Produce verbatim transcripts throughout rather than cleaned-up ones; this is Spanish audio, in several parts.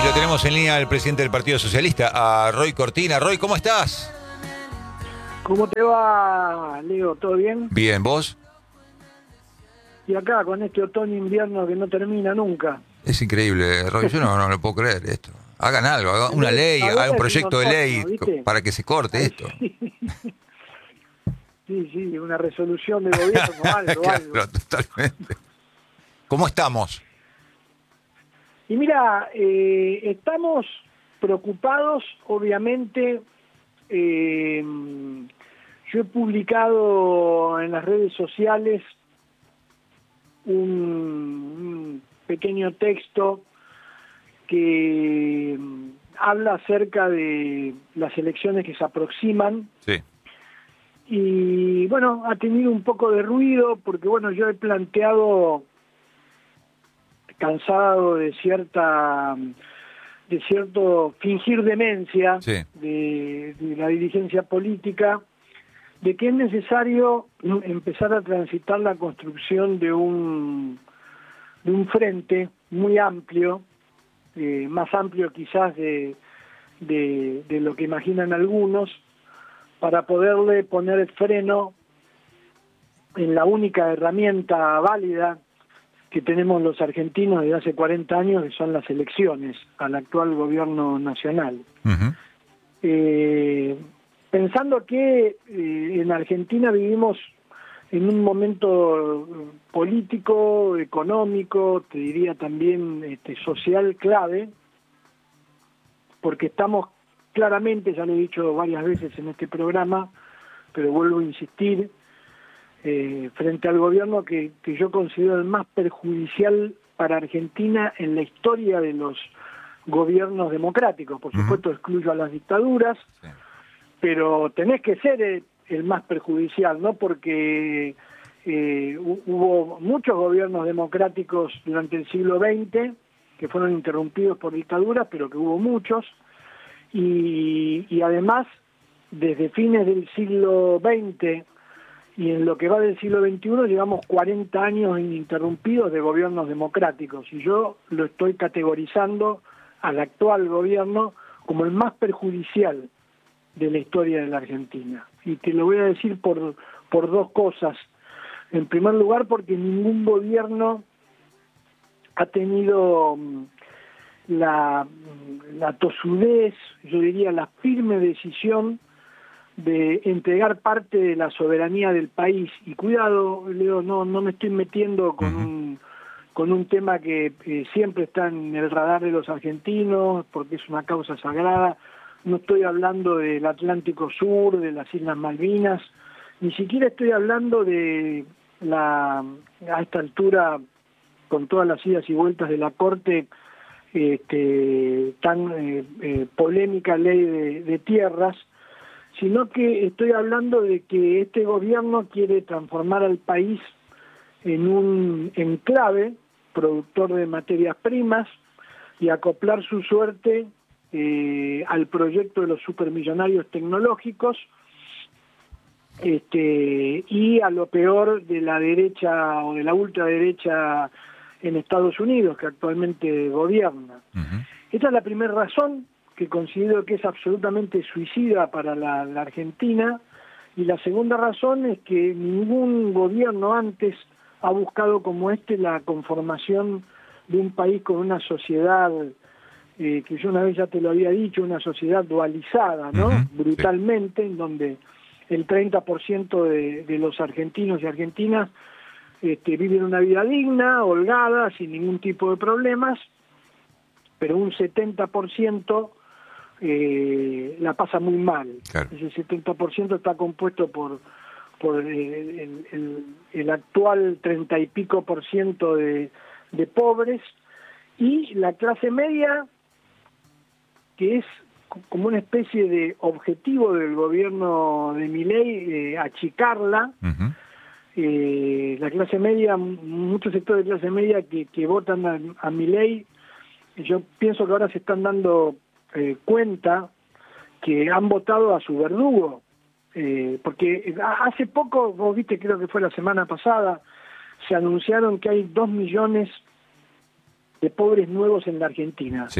lo tenemos en línea al presidente del Partido Socialista, a Roy Cortina. Roy, ¿cómo estás? ¿Cómo te va, Leo? ¿Todo bien? Bien, ¿vos? Y acá, con este otoño-invierno que no termina nunca. Es increíble, Roy, yo no, no lo puedo creer esto. Hagan algo, hagan una ley, hagan un proyecto de ley ¿viste? para que se corte esto. Sí. sí, sí, una resolución de gobierno, algo, Claro, algo. totalmente. ¿Cómo estamos? Y mira, eh, estamos preocupados, obviamente. Eh, yo he publicado en las redes sociales un, un pequeño texto que habla acerca de las elecciones que se aproximan. Sí. Y bueno, ha tenido un poco de ruido porque bueno, yo he planteado, cansado de cierta de cierto fingir demencia Sí. de, de la dirigencia política, de que es necesario empezar a transitar la construcción de un de un frente muy amplio, eh, más amplio quizás de, de, de lo que imaginan algunos, para poderle poner el freno en la única herramienta válida que tenemos los argentinos desde hace cuarenta años, que son las elecciones al actual gobierno nacional. Uh-huh. Eh, pensando que eh, en Argentina vivimos en un momento político, económico, te diría también este, social clave, porque estamos claramente, ya lo he dicho varias veces en este programa, pero vuelvo a insistir, eh, frente al gobierno que, que yo considero el más perjudicial para Argentina en la historia de los gobiernos democráticos. Por supuesto, uh-huh. excluyo a las dictaduras, sí. pero tenés que ser el, el más perjudicial, ¿no? Porque eh, hubo muchos gobiernos democráticos durante el siglo veinte que fueron interrumpidos por dictaduras, pero que hubo muchos, y, y además, desde fines del siglo veinte y en lo que va del siglo veintiuno, llevamos cuarenta años ininterrumpidos de gobiernos democráticos, y yo lo estoy categorizando al actual gobierno como el más perjudicial de la historia de la Argentina. Y te lo voy a decir por, por dos cosas. En primer lugar, porque ningún gobierno ha tenido la, la tosudez, yo diría la firme decisión de entregar parte de la soberanía del país. Y cuidado, Leo, no, no me estoy metiendo con uh-huh. un con un tema que eh, siempre está en el radar de los argentinos, porque es una causa sagrada. No estoy hablando del Atlántico Sur, de las Islas Malvinas, ni siquiera estoy hablando de la, a esta altura, con todas las idas y vueltas de la Corte, este, tan eh, eh, polémica ley de, de tierras, sino que estoy hablando de que este gobierno quiere transformar al país en un enclave productor de materias primas y acoplar su suerte eh, al proyecto de los supermillonarios tecnológicos, este, y a lo peor de la derecha o de la ultraderecha en Estados Unidos, que actualmente gobierna. Uh-huh. Esta es la primera razón, que considero que es absolutamente suicida para la, la Argentina, y la segunda razón es que ningún gobierno antes ha buscado como este la conformación de un país con una sociedad, eh, que yo una vez ya te lo había dicho, una sociedad dualizada, ¿no? Uh-huh. Brutalmente, en donde el treinta por ciento de, de los argentinos y argentinas este, viven una vida digna, holgada, sin ningún tipo de problemas, pero un setenta por ciento eh, la pasa muy mal. Claro. Ese setenta por ciento está compuesto por por el, el, el, el actual treinta y pico por ciento de, de pobres, y la clase media, que es como una especie de objetivo del gobierno de Milei, eh, achicarla. Uh-huh. eh, la clase media, muchos sectores de clase media que, que votan a, a Milei, yo pienso que ahora se están dando eh, cuenta que han votado a su verdugo. Eh, porque hace poco, vos viste, creo que fue la semana pasada, se anunciaron que hay dos millones de pobres nuevos en la Argentina. Sí.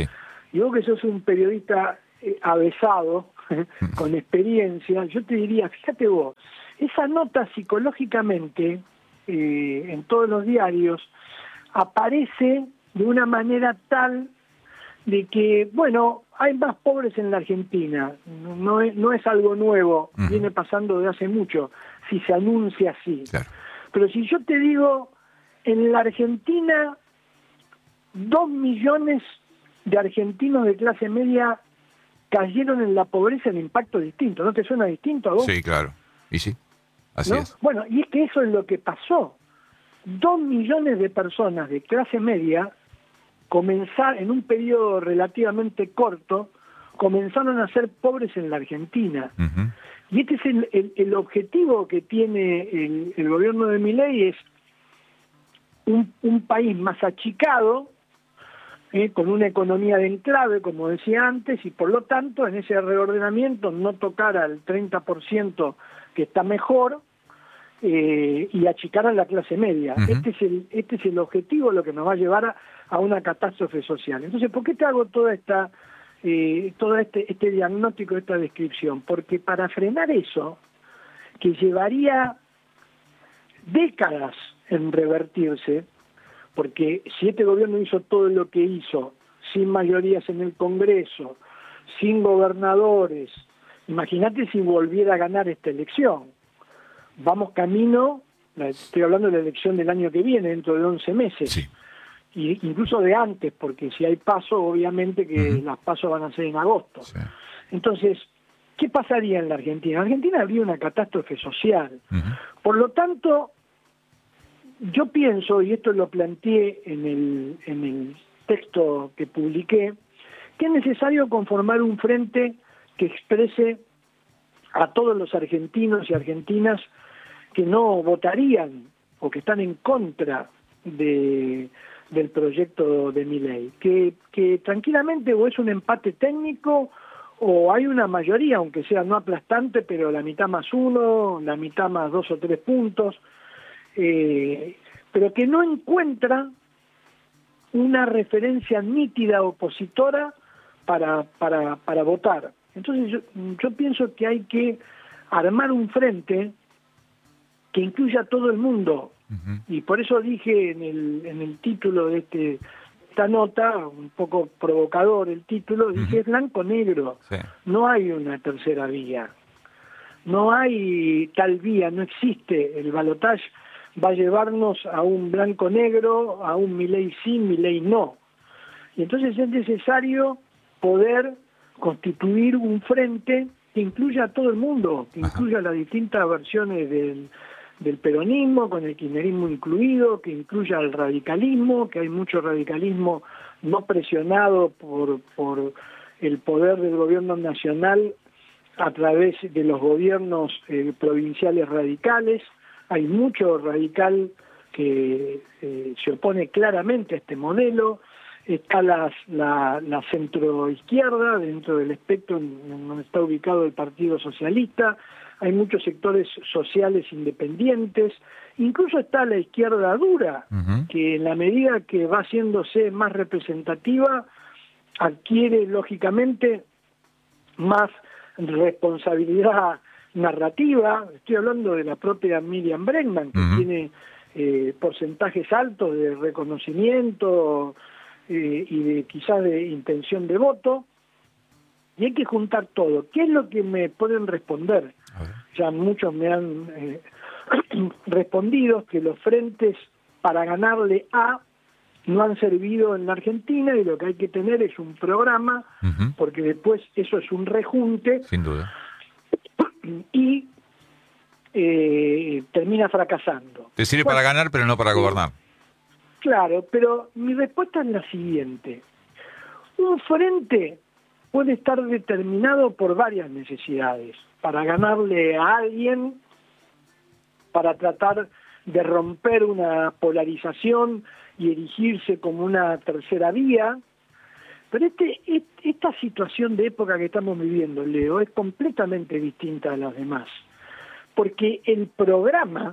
y vos que sos un periodista eh, avesado, con experiencia, yo te diría, fíjate vos, esa nota psicológicamente eh, en todos los diarios aparece de una manera tal de que, bueno, hay más pobres en la Argentina, no es, no es algo nuevo, uh-huh. viene pasando de hace mucho, si se anuncia así. Claro. Pero si yo te digo, en la Argentina, dos millones de argentinos de clase media cayeron en la pobreza en impacto distinto, ¿no te suena distinto a vos? Sí, claro, y sí, así ¿no? es. Bueno, y es que eso es lo que pasó. Dos millones de personas de clase media comenzar en un periodo relativamente corto, comenzaron a ser pobres en la Argentina. Uh-huh. Y este es el, el, el objetivo que tiene el, el gobierno de Milei, es un, un país más achicado, eh, con una economía de enclave, como decía antes, y por lo tanto en ese reordenamiento no tocar al treinta por ciento que está mejor, eh, y achicar a la clase media. Uh-huh. Este es el, este es el objetivo, lo que nos va a llevar a, a una catástrofe social. Entonces, ¿por qué te hago toda esta, eh, todo este, este diagnóstico, esta descripción? Porque para frenar eso, que llevaría décadas en revertirse, porque si este gobierno hizo todo lo que hizo, sin mayorías en el Congreso, sin gobernadores, imagínate si volviera a ganar esta elección. Vamos camino, estoy hablando de la elección del año que viene, dentro de once meses, sí. Y incluso de antes, porque si hay paso, obviamente que uh-huh. las pasos van a ser en agosto. Sí. Entonces, ¿qué pasaría en la Argentina? En Argentina habría una catástrofe social. Uh-huh. Por lo tanto, yo pienso, y esto lo planteé en el, en el texto que publiqué, que es necesario conformar un frente que exprese a todos los argentinos y argentinas que no votarían o que están en contra de, del proyecto de Milei, que, que tranquilamente o es un empate técnico o hay una mayoría, aunque sea no aplastante, pero la mitad más uno, la mitad más dos o tres puntos, eh, pero que no encuentra una referencia nítida opositora para, para, para votar. Entonces yo, yo pienso que hay que armar un frente que incluya a todo el mundo, uh-huh. y por eso dije en el, en el título de este, esta nota, un poco provocador el título, dije uh-huh. es blanco-negro, sí. No hay una tercera vía, no hay tal vía, no existe, el balotaje va a llevarnos a un blanco-negro, a un Milei sí, Milei no, y entonces es necesario poder constituir un frente que incluya a todo el mundo, que incluya las distintas versiones del, del peronismo, con el kirchnerismo incluido, que incluya el radicalismo, que hay mucho radicalismo no presionado por, por el poder del gobierno nacional a través de los gobiernos eh, provinciales radicales. Hay mucho radical que eh, se opone claramente a este modelo. Está la, la, la centroizquierda, dentro del espectro en donde está ubicado el Partido Socialista, hay muchos sectores sociales independientes, incluso está la izquierda dura, uh-huh. que en la medida que va haciéndose más representativa, adquiere lógicamente más responsabilidad narrativa. Estoy hablando de la propia Miriam Bregman, que uh-huh. tiene eh, porcentajes altos de reconocimiento, Eh, y de quizás de intención de voto, y hay que juntar todo. ¿Qué es lo que me pueden responder? Ya muchos me han eh, respondido que los frentes para ganarle a no han servido en la Argentina y lo que hay que tener es un programa, uh-huh. porque después eso es un rejunte. Sin duda. Y eh, termina fracasando. Te sirve bueno, para ganar, pero no para gobernar. Claro, pero mi respuesta es la siguiente. Un frente puede estar determinado por varias necesidades. Para ganarle a alguien, para tratar de romper una polarización y erigirse como una tercera vía. Pero este, esta situación de época que estamos viviendo, Leo, es completamente distinta a las demás. Porque el programa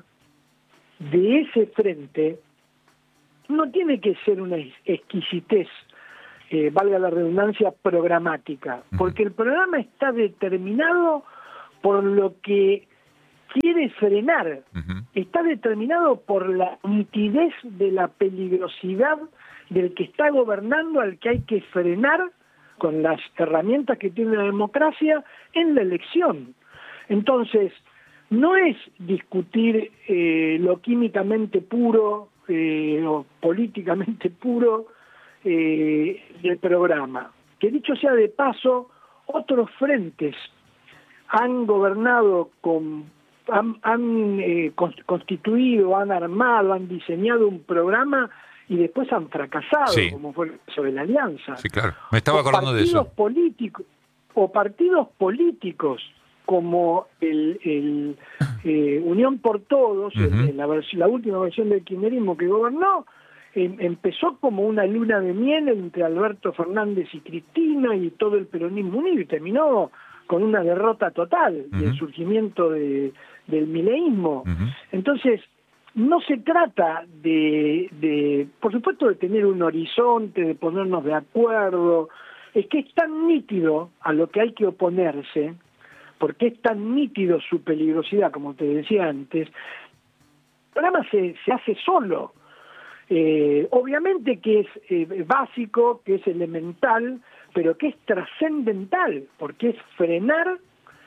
de ese frente no tiene que ser una exquisitez eh, valga la redundancia, programática, porque el programa está determinado por lo que quiere frenar, uh-huh. está determinado por la nitidez de la peligrosidad del que está gobernando, al que hay que frenar con las herramientas que tiene la democracia en la elección. Entonces, no es discutir eh, lo químicamente puro eh, o políticamente puro eh, del programa. Que dicho sea de paso, otros frentes han gobernado, con, han, han eh, constituido, han armado, han diseñado un programa y después han fracasado, sí. como fue el caso de la Alianza. Sí, claro. Me estaba acordando de eso. Políticos, o partidos políticos como el, el eh, Unión por Todos, uh-huh. el, la, la última versión del kirchnerismo que gobernó, eh, empezó como una luna de miel entre Alberto Fernández y Cristina y todo el peronismo unido, y terminó con una derrota total uh-huh. y el surgimiento de, del mileísmo. Uh-huh. Entonces, no se trata de, de, por supuesto, de tener un horizonte, de ponernos de acuerdo, es que es tan nítido a lo que hay que oponerse, porque es tan nítido su peligrosidad, como te decía antes, el programa se, se hace solo. Eh, obviamente que es eh, básico, que es elemental, pero que es trascendental, porque es frenar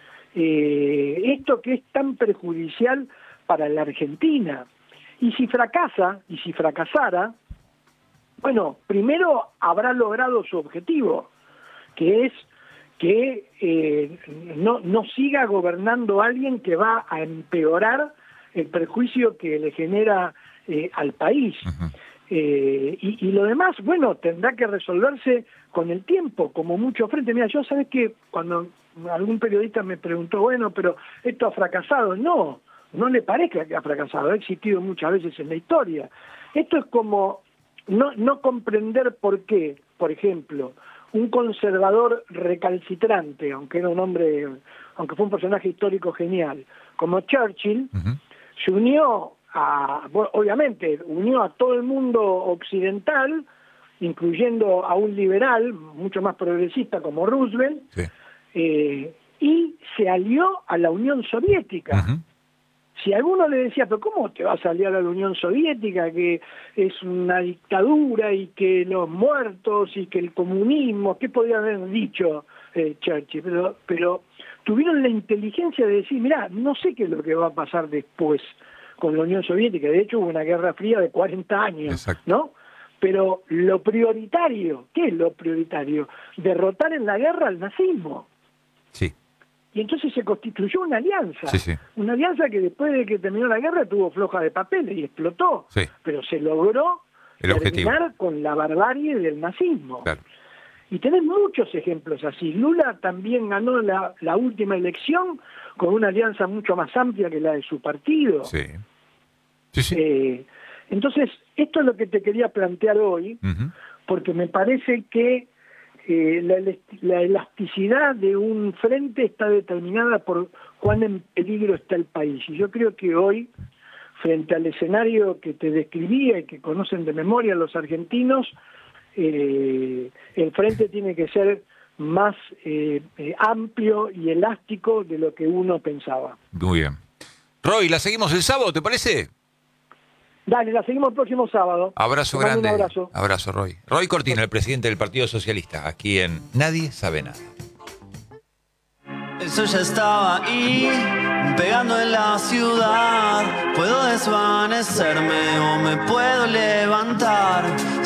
eh, esto que es tan perjudicial para la Argentina. Y si fracasa, y si fracasara, bueno, primero habrá logrado su objetivo, que es que eh, no, no siga gobernando alguien que va a empeorar el perjuicio que le genera eh, al país. Uh-huh. Eh, y, y lo demás, bueno, tendrá que resolverse con el tiempo, como muchos frentes. Mira, yo sabes que cuando algún periodista me preguntó, bueno, pero esto ha fracasado. No, no le parezca que ha fracasado, ha existido muchas veces en la historia. Esto es como no, no comprender por qué, por ejemplo, un conservador recalcitrante, aunque era un hombre, aunque fue un personaje histórico genial, como Churchill, uh-huh. se unió a, bueno, obviamente, unió a todo el mundo occidental, incluyendo a un liberal mucho más progresista como Roosevelt, sí. eh, y se alió a la Unión Soviética. Uh-huh. Si alguno le decía, pero ¿cómo te vas a aliar a la Unión Soviética, que es una dictadura y que los muertos y que el comunismo, ¿qué podría haber dicho eh, Churchill? Pero, pero tuvieron la inteligencia de decir, mirá, no sé qué es lo que va a pasar después con la Unión Soviética. De hecho, hubo una guerra fría de cuarenta años, exacto. ¿no? Pero lo prioritario, ¿qué es lo prioritario? Derrotar en la guerra al nazismo. Sí. Y entonces se constituyó una alianza, sí, sí. una alianza que después de que terminó la guerra tuvo floja de papeles y explotó, sí. pero se logró el terminar objetivo. Con la barbarie del nazismo. Claro. Y tenés muchos ejemplos así. Lula también ganó la, la última elección con una alianza mucho más amplia que la de su partido. Sí. Sí, sí. Eh, entonces, esto es lo que te quería plantear hoy, uh-huh. porque me parece que Eh, la, la elasticidad de un frente está determinada por cuán en peligro está el país. Y yo creo que hoy, frente al escenario que te describía y que conocen de memoria los argentinos, eh, el frente tiene que ser más eh, eh, amplio y elástico de lo que uno pensaba. Muy bien. Roy, ¿la seguimos el sábado, te parece? Dale, la seguimos el próximo sábado. Abrazo grande. Un abrazo. Abrazo, Roy. Roy Cortina, el presidente del Partido Socialista, aquí en Nadie Sabe Nada. Eso ya estaba ahí, pegando en la ciudad. Puedo desvanecerme o me puedo levantar.